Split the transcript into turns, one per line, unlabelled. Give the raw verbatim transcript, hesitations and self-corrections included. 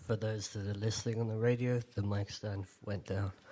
for those that are listening on the radio, the mic stand went down.